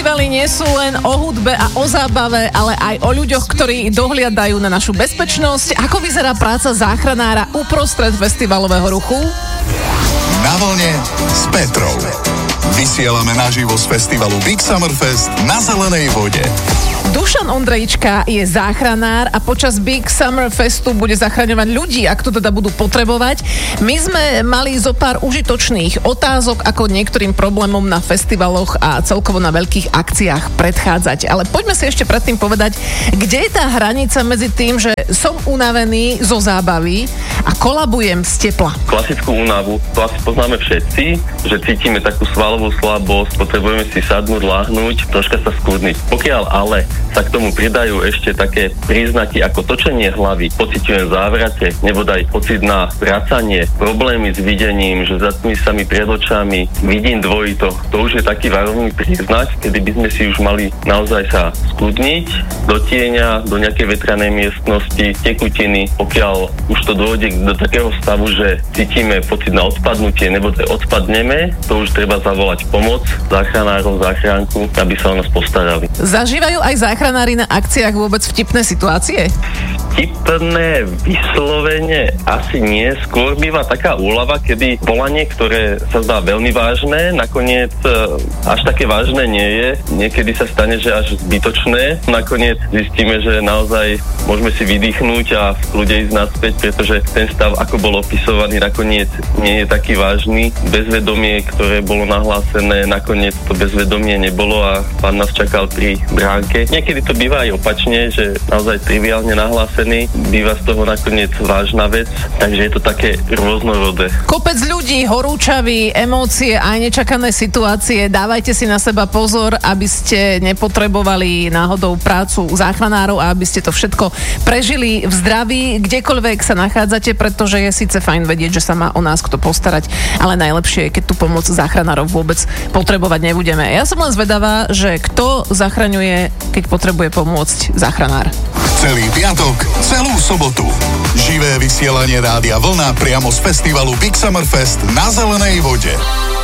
Festivaly nie sú len o hudbe a o zábave, ale aj o ľuďoch, ktorí dohliadajú na našu bezpečnosť. Ako vyzerá práca záchranára uprostred festivalového ruchu? Na vlne s Petrou. Vysielame naživo z festivalu Big Summer Fest na zelenej vode. Dušan Ondrejčka je záchranár a počas Big Summer Festu bude zachraňovať ľudí, ak to teda budú potrebovať. My sme mali zo pár užitočných otázok, ako niektorým problémom na festivaloch a celkovo na veľkých akciách predchádzať. Ale poďme si ešte predtým povedať, kde je tá hranica medzi tým, že som unavený zo zábavy a kolabujem z tepla. Klasickú únavu, to asi poznáme všetci, že cítime takú svalovú slabosť, potrebujeme si sadnúť, láhnuť, troška sa skúdniť. Pokiaľ ale sa k tomu pridajú ešte také príznaky ako točenie hlavy, pociťujem závrate, nebodaj pocit na vracanie, problémy s videním, že zatmí sa mi pred očami, vidím dvojito, to už je taký varovný príznak, kedy by sme si už mali naozaj sa skudniť do tieňa, do nejakej vetranej miestnosti, tekutiny, pokiaľ už to dôjde do takého stavu, že cítime pocit na odpadnutie, nebodaj odpadneme, to už treba zavolať pomoc záchranárov, záchranku, aby sa o nás postarali. Zažívajú aj záchranári na akciách vôbec vtipné situácie? Vtipné vyslovene asi nie. Skôr býva taká úlava, kedy volanie, ktoré sa zdá veľmi vážne, nakoniec až také vážne nie je. Niekedy sa stane, že až zbytočné. Nakoniec zistíme, že naozaj môžeme si vydýchnuť a v kľude ísť naspäť, pretože ten stav, ako bol opisovaný, nakoniec nie je taký vážny. Bezvedomie, ktoré bolo nahlásené, nakoniec to bezvedomie nebolo a pán nás čakal pri bránke. Niekedy to býva aj opačne, že naozaj triviálne nahlásený, býva z toho nakoniec vážna vec, takže je to také rôznorodé. Kopec ľudí, horúčaví, emócie aj nečakané situácie. Dávajte si na seba pozor, aby ste nepotrebovali náhodou prácu záchranárov a aby ste to všetko prežili v zdraví, kdekoľvek sa nachádzate, pretože je síce fajn vedieť, že sa má o nás kto postarať, ale najlepšie je, keď tú pomoc záchranárov vôbec potrebovať nebudeme. Ja som len zvedavá, že kto zachraňuje, keď potrebuje pomôcť záchranár. Celý piatok, celú sobotu. Živé vysielanie Rádia Vlna priamo z festivalu Big Summer Fest na zelenej vode.